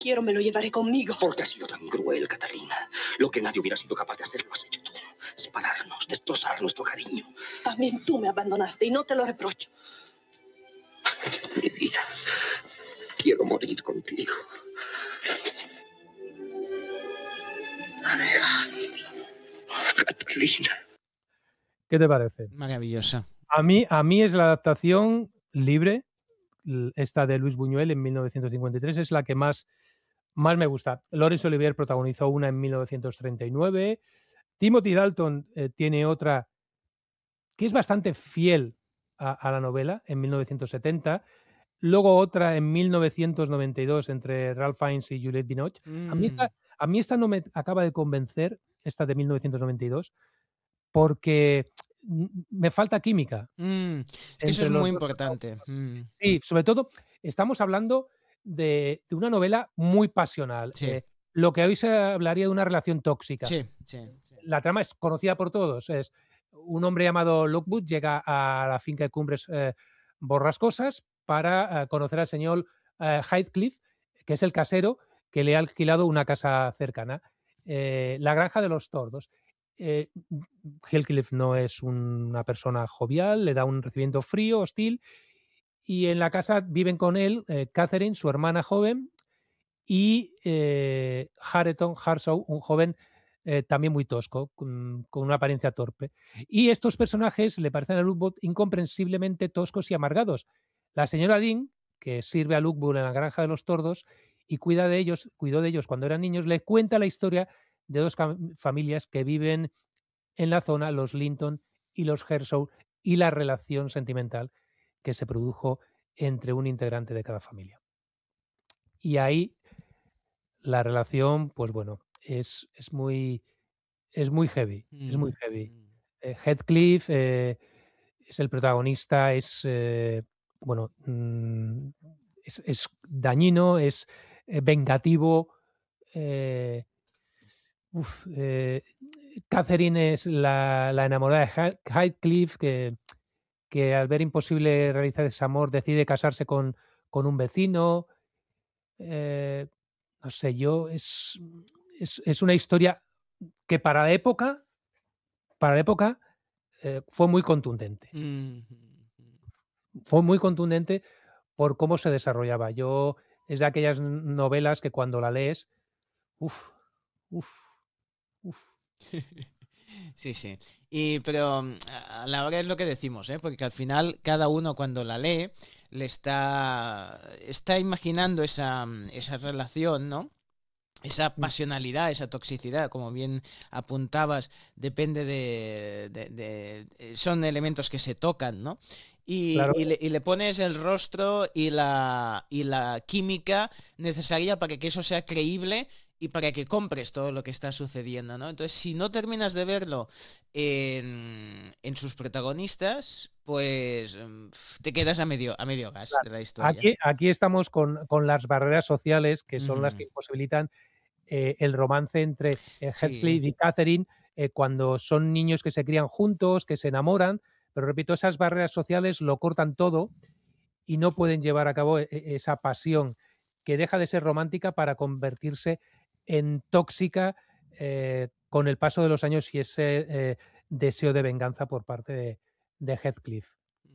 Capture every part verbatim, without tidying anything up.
quiero me lo llevaré conmigo. ¿Por qué has sido tan cruel, Catalina? Lo que nadie hubiera sido capaz de hacer lo has hecho tú. Separarnos, destrozar nuestro cariño. También tú me abandonaste y no te lo reprocho. Mi vida, quiero morir contigo. Catalina. ¿Qué te parece? Maravillosa. A mí, a mí es la adaptación libre, esta de Luis Buñuel en mil novecientos cincuenta y tres, es la que más, más me gusta. Laurence Olivier protagonizó una en mil novecientos treinta y nueve. Timothy Dalton eh, tiene otra que es bastante fiel a, a la novela, en mil novecientos setenta. Luego otra en mil novecientos noventa y dos entre Ralph Fiennes y Juliette Binoche. Mm. A mí esta, a mí esta no me acaba de convencer, esta de mil novecientos noventa y dos, porque me falta química. Mm. Es que eso es muy importante. Mm. Sí, sobre todo estamos hablando de, de una novela muy pasional. Sí. Eh, lo que hoy se hablaría de una relación tóxica. Sí, sí, sí. La trama es conocida por todos. Es un hombre llamado Lockwood llega a la finca de Cumbres eh, Borrascosas para eh, conocer al señor eh, Heathcliff, que es el casero que le ha alquilado una casa cercana, eh, la granja de los tordos. Eh, Heathcliff no es una persona jovial, le da un recibimiento frío, hostil, y en la casa viven con él eh, Catherine, su hermana joven, y eh, Hareton Harshaw, un joven eh, también muy tosco, con, con una apariencia torpe. Y estos personajes le parecen a Lockwood incomprensiblemente toscos y amargados. La señora Dean, que sirve a Lockwood en la granja de los tordos y cuida de ellos, cuidó de ellos cuando eran niños, le cuenta la historia de dos familias que viven en la zona, los Linton y los Harshaw, y la relación sentimental que se produjo entre un integrante de cada familia. Y ahí la relación, pues bueno, es, es muy es muy heavy, mm. es muy heavy. Eh, Heathcliff eh, es el protagonista, es eh, bueno, mm, es, es dañino, es eh, vengativo. Eh, uf, eh, Catherine es la, la enamorada de Heathcliff, que, que al ver imposible realizar ese amor decide casarse con, con un vecino. Eh, no sé, yo es, es, es una historia que para la época, para la época eh, fue muy contundente. Mm-hmm. Fue muy contundente por cómo se desarrollaba. Yo es de aquellas novelas que cuando la lees, uff, uff, uff. Sí, sí. Y, pero a la hora es lo que decimos, ¿eh? Porque al final cada uno cuando la lee le está, está imaginando esa, esa relación, ¿no? Esa pasionalidad, esa toxicidad, como bien apuntabas, depende de, de, de son elementos que se tocan, ¿no? Y, claro. y, le, y le pones el rostro y la, y la química necesaria para que eso sea creíble y para que compres todo lo que está sucediendo, ¿no? Entonces, si no terminas de verlo en, en sus protagonistas, pues te quedas a medio, a medio gas claro. de la historia. Aquí, aquí estamos con, con las barreras sociales que son mm. las que imposibilitan eh, el romance entre eh, Heathcliff sí. y Catherine eh, cuando son niños que se crían juntos, que se enamoran, pero repito, esas barreras sociales lo cortan todo y no pueden llevar a cabo esa pasión que deja de ser romántica para convertirse en tóxica eh, con el paso de los años y ese eh, deseo de venganza por parte de, de Heathcliff.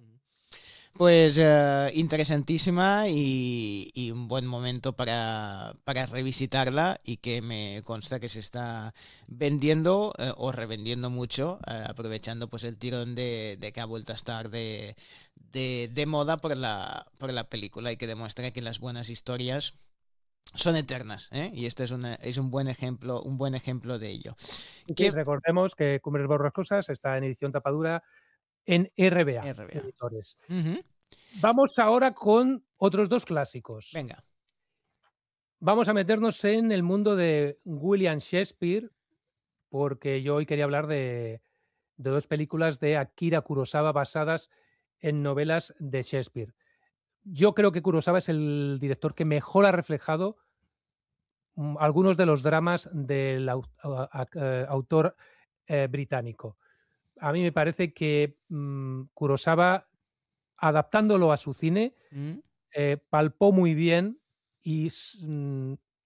Pues uh, interesantísima y, y un buen momento para, para revisitarla y que me consta que se está vendiendo uh, o revendiendo mucho, uh, aprovechando pues el tirón de, de que ha vuelto a estar de, de, de moda por la, por la película y que demuestra que las buenas historias son eternas, ¿eh? Y este es, una, es un buen ejemplo, un buen ejemplo de ello. Y que recordemos que Cumbres Borrascosas está en edición tapadura en R B A, R B A. Editores. Uh-huh. Vamos ahora con otros dos clásicos. Venga. Vamos a meternos en el mundo de William Shakespeare, porque yo hoy quería hablar de, de dos películas de Akira Kurosawa basadas en novelas de Shakespeare. Yo creo que Kurosawa es el director que mejor ha reflejado um, algunos de los dramas del uh, uh, autor uh, británico. A mí me parece que um, Kurosawa, adaptándolo a su cine, ¿Mm? eh, palpó muy bien y mm,